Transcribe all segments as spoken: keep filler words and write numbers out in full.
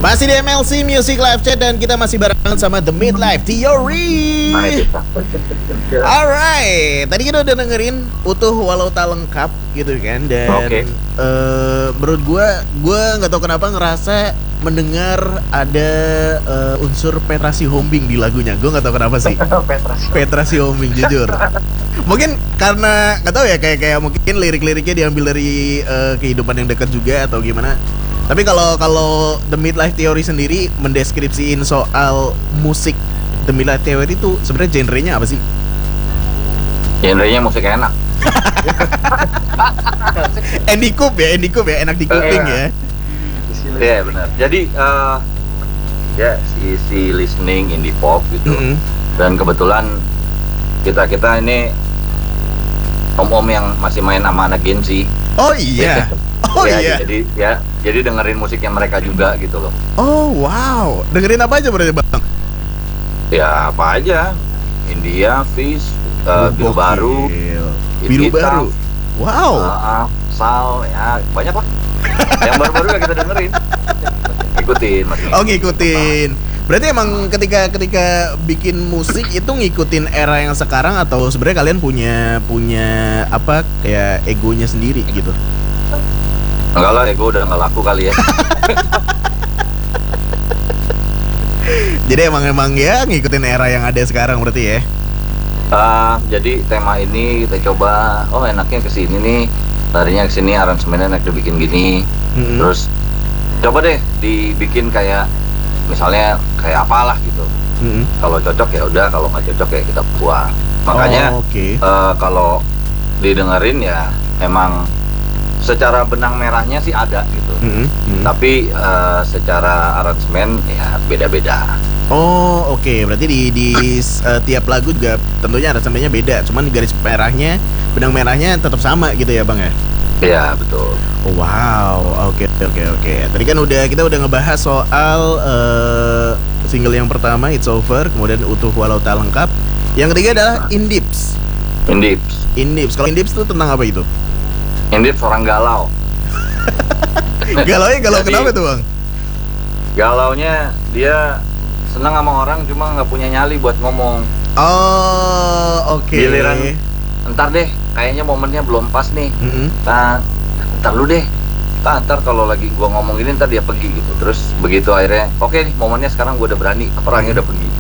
Masih di M L C Music Live Chat dan kita masih barengan sama The Midlife Theory. Alright, tadi kita udah dengerin Utuh Walau Tak Lengkap gitu kan. Dan okay. uh, menurut gue, gue gak tahu kenapa ngerasa mendengar ada uh, unsur Petra Sihombing di lagunya. Gue gak tahu kenapa sih. Petra Sihombing jujur. Mungkin karena gak tahu ya, kayak kayak mungkin lirik-liriknya diambil dari uh, kehidupan yang dekat juga atau gimana. Tapi kalau kalau The Midlife Theory sendiri mendeskripsiin soal musik The Midlife Theory itu sebenarnya genrenya apa sih? Genrenya musik enak. Andy Coop ya, Andy Coop ya, enak di kuping ya. Iya yeah, benar. Jadi uh, ya si si listening indie pop gitu. Mm-hmm. Dan kebetulan kita kita ini om-om yang masih main sama anak Gen Z. Oh iya. Oh ya, iya. Jadi ya, jadi dengerin musiknya mereka juga gitu loh. Oh wow. Dengerin apa aja berarti Bang? Ya apa aja. India, Fish, uh, Biru Baru, Biru Baru. Wow. Uh, uh, Sal, ya banyak lah. Yang baru-baru ya kita dengerin. Ngikutin masih. Oh ngikutin. Berarti emang ketika ketika bikin musik itu ngikutin era yang sekarang atau sebenarnya kalian punya punya apa kayak egonya sendiri gitu? Enggak lah, ego udah nggak laku kali ya. Jadi emang emang ya ngikutin era yang ada sekarang berarti ya. Uh, jadi tema ini kita coba, oh enaknya kesini nih, larinya kesini, aransemennya enak dibikin gini. Mm-hmm. Terus coba deh dibikin kayak misalnya kayak apalah gitu. Mm-hmm. Kalau cocok ya udah, kalau nggak cocok ya kita buang. Makanya oh, okay. uh, kalau didengerin ya emang secara benang merahnya sih ada gitu. Mm-hmm. Mm-hmm. Tapi uh, secara aransemen ya beda-beda. Oh oke, okay. Berarti di, di uh, tiap lagu juga tentunya aransemennya beda. Cuman garis merahnya, benang merahnya tetap sama gitu ya Bang ya? Iya betul. Oh, wow, oke okay, oke okay, oke. Okay. Tadi kan udah kita udah ngebahas soal uh, single yang pertama It's Over, kemudian Utuh Walau Tak Lengkap. Yang ketiga adalah Indips. Indips. Indips. Kalau Indips itu tentang apa itu? Indips orang galau. Galaunya galau kenapa tuh Bang? Galaunya dia senang sama orang cuma nggak punya nyali buat ngomong. Oh oke. Okay. Giliran entar deh, kayaknya momennya belum pas nih. Mm-hmm. Nah, entar lu deh. Nah, ntar kalau lagi gua ngomong gini ntar dia pergi gitu. Terus begitu akhirnya, oke okay nih momennya sekarang gua udah berani, orangnya udah pergi.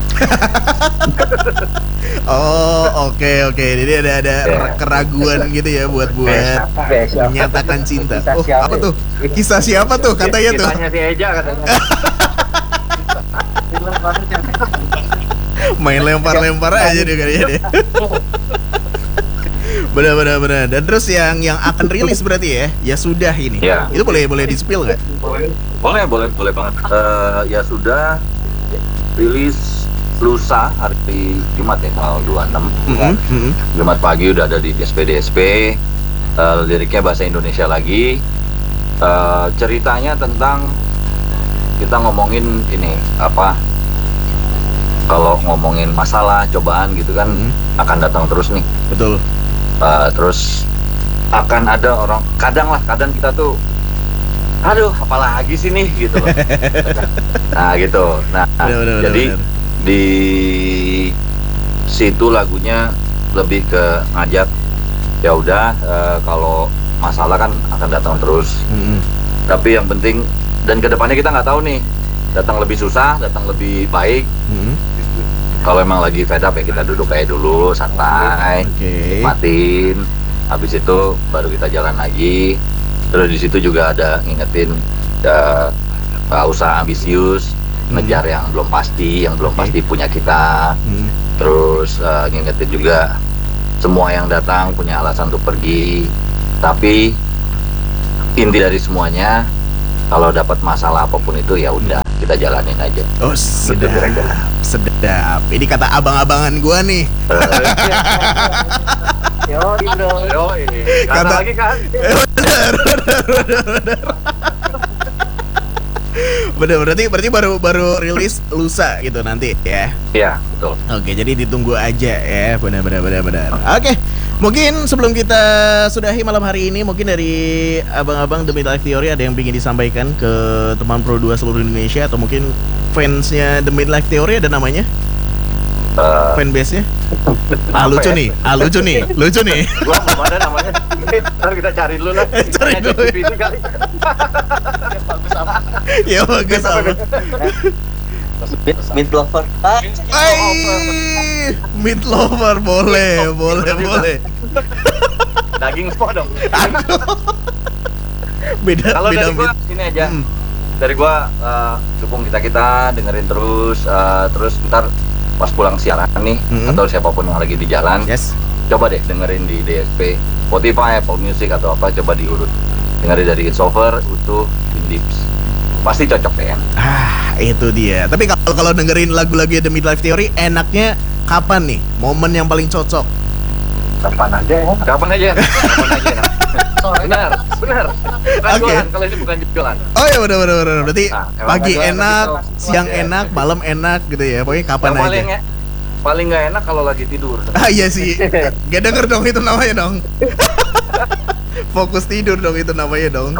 Oh oke okay, oke. Okay. Jadi ada ada yeah. keraguan gitu ya buat buat menyatakan cinta. Oh apa tuh? Kisah siapa tuh katanya tuh? Kisahnya si Eja katanya. Main lempar-lempar aja deh kayaknya deh. Benar benar benar. Dan terus yang yang akan rilis berarti ya? Ya sudah ini. Ya. Itu boleh boleh di-spill nggak? Boleh boleh boleh banget. Uh, ya sudah rilis lusa hari Jumat ya tanggal dua puluh enam. Mm-hmm. Jumat pagi udah ada di S P D S P. Uh, liriknya bahasa Indonesia lagi. Uh, ceritanya tentang kita ngomongin ini apa? Kalau ngomongin masalah, cobaan gitu kan mm-hmm. akan datang terus nih. Betul. Uh, terus akan ada orang, kadang lah, kadang kita tuh, aduh, apalagi sih nih gitu. Nah gitu. Nah bener, bener, jadi bener. Di situ lagunya lebih ke ngajak, ya udah uh, kalau masalah kan akan datang terus. Mm-hmm. Tapi yang penting dan kedepannya kita nggak tahu nih, datang lebih susah, datang lebih baik. Mm-hmm. Kalau emang lagi fed up ya kita duduk kayak dulu, santai, okay. Nikmatin. Habis itu baru kita jalan lagi. Terus di situ juga ada ngingetin, nggak usah ambisius, hmm. ngejar yang belum pasti, yang belum okay. pasti punya kita. Hmm. Terus uh, ngingetin juga semua yang datang punya alasan untuk pergi. Tapi inti dari semuanya, kalau dapat masalah apapun itu ya udah. Kita jalanin aja. Oh sedap, gitu, sedap. Ini kata abang-abangan gua nih. Yo, bro. Yo, kata lagi kan. Bener, bener, bener, bener. Bener, berarti berarti baru baru rilis lusa gitu nanti ya. Iya, betul. Oke, jadi ditunggu aja ya. Benar, benar, benar, benar. Oke, Mungkin sebelum kita sudahi malam hari ini, mungkin dari abang-abang The Midlife Theory ada yang ingin disampaikan ke teman Pro dua seluruh Indonesia, atau mungkin fansnya The Midlife Theory ada namanya? Uh, Fanbase-nya? Ah lucu ya? nih, ah lucu nih, lucu nih. Gua belum ada namanya. Ntar kita cari dulu lah. Cari dulu. Kali. Yang bagus apa? Ya bagus apa? Meat lover. Hai, meat lover boleh, boleh, boleh. Daging semua dong. Beda, kalau beda dari gua meat. ini aja. Hmm. Dari gua uh, dukung kita kita dengerin terus, uh, terus ntar pas pulang siaran nih, hmm. atau siapapun yang lagi di jalan, yes. coba deh dengerin di D S P, Spotify, Apple Music atau apa, coba diurut. Dengerin dari It's Over, Utuh, Indips. Pasti cocok deh kan. Ah, itu dia. Tapi kalau kalau dengerin lagu-lagu The Midlife Theory, enaknya kapan nih? Momen yang paling cocok? Kapan aja ya? Kapan aja? Kapan aja ya? Benar, benar. Oke. Okay. Kalau ini bukan jualan. Oh ya benar benar benar. Berarti nah, pagi enak, gitu. siang ya. enak, malam enak gitu ya. Pokoknya kapan yang aja. Paling ya, paling nggak enak kalau lagi tidur. Ah iya sih. Gak denger dong itu namanya dong. Fokus tidur dong itu namanya dong.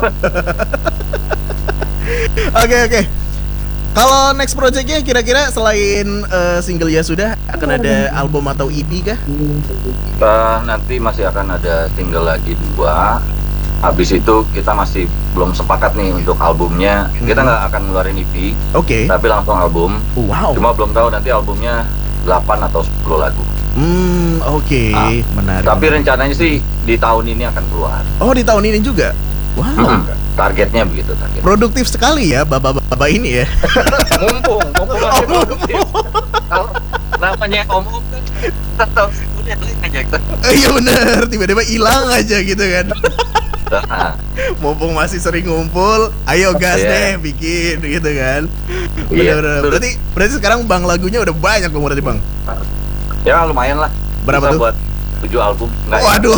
Oke oke. Kalau next projectnya kira-kira selain uh, single ya sudah, akan ada album atau E P kah? Uh, nanti masih akan ada single lagi dua. Habis itu kita masih belum sepakat nih untuk albumnya. Hmm. Kita nggak akan ngeluarin E P. Oke. Okay. Tapi langsung album. Wow. Cuma belum tahu nanti albumnya delapan atau sepuluh lagu. Hmm, oke. Okay. Nah, menarik. Tapi rencananya sih di tahun ini akan keluar. Oh, di tahun ini juga? Wow. Hmm, targetnya begitu target. Produktif sekali ya bapak-bapak ini ya. Mumpung, mumpung masih produktif. Kalau namanya om-om kan tetap udah aja gitu. Iya benar, tiba-tiba hilang aja gitu kan. Mumpung masih sering ngumpul, ayo gas yeah. deh bikin gitu kan. Benar-benar. Yeah. Berarti berarti sekarang bang lagunya udah banyak dong berarti bang. Ya lumayan lah. Berapa bisa tuh? Buat tujuh album. Nggak waduh.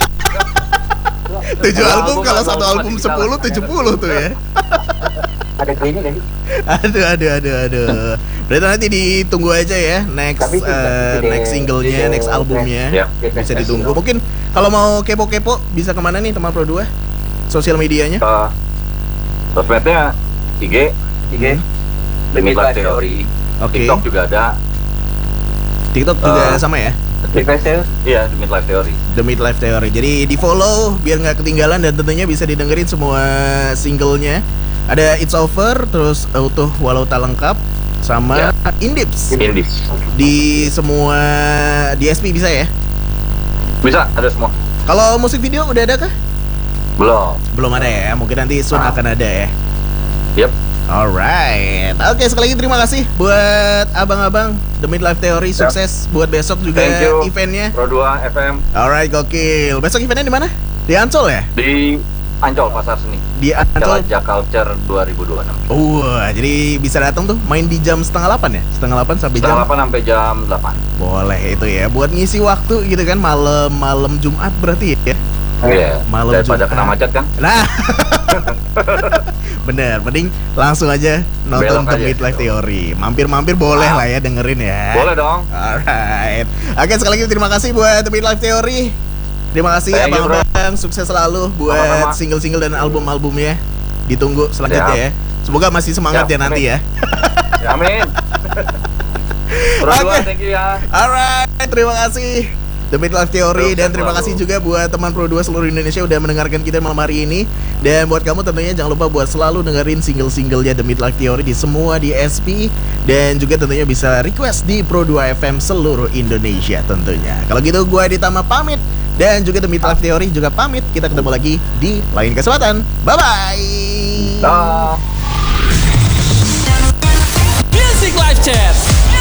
tujuh album, album kalau satu album sepuluh, tujuh puluh tuh ya. Ada ini lagi. Aduh, aduh, aduh, aduh. Berarti nanti ditunggu aja ya next uh, next singlenya, next albumnya. Ya. Bisa ditunggu. Mungkin kalau mau kepo-kepo bisa kemana nih teman Pro dua? Sosial medianya? Uh, sosmednya I G, I G, hmm. The Midlife Theory. Okay. TikTok juga ada. TikTok juga uh, sama ya? Iya, The Midlife Theory. The Midlife Theory. Jadi di follow biar nggak ketinggalan, dan tentunya bisa didengerin semua singlenya. Ada It's Over, terus Utuh Walau Tak Lengkap, sama yeah. Indips. Indips. Di semua D S P bisa ya? Bisa, ada semua. Kalau musik video udah ada kah? Belum. Belum ada ya. Mungkin nanti soon ah. akan ada ya. Yep. Alright. Oke, sekali lagi terima kasih buat abang-abang The Midlife Theory. Sukses yep. buat besok juga eventnya. Pro dua F M. Alright, gokil. Besok eventnya di mana? Di Ancol ya? Di Ancol, Pasar Seni. Di Ancol. Jelajah Culture dua ribu dua puluh enam. Wah, uh, jadi bisa datang tuh main di jam setengah delapan ya? Setengah delapan sampai setengah jam delapan sampai jam delapan. Boleh itu ya, buat ngisi waktu gitu kan, malam-malam Jumat berarti ya? Iya, yeah, malam daripada Jumat. Kena macet kan? Nah, bener, mending langsung aja nonton The Midlife Theory. Mampir-mampir boleh ah. lah ya, dengerin ya. Boleh dong. Alright. Oke, sekali lagi terima kasih buat The Midlife Theory. Terima kasih abang-abang, sukses selalu buat Sama-sama. single-single dan album-albumnya. Ditunggu selanjutnya ya. Semoga masih semangat Siap, ya nanti amin. ya. ya amin. Oke, okay. thank you ya. Alright, terima kasih The Midlife Theory, dan terima kasih juga buat teman Pro dua seluruh Indonesia udah mendengarkan kita malam hari ini. Dan buat kamu tentunya jangan lupa buat selalu dengerin single-singlenya The Midlife Theory di semua D S P, dan juga tentunya bisa request di Pro dua F M seluruh Indonesia tentunya. Kalau gitu gue Ditama pamit, dan juga The Midlife Theory juga pamit. Kita ketemu lagi di lain kesempatan. Bye bye. Dah. Music Live Chat.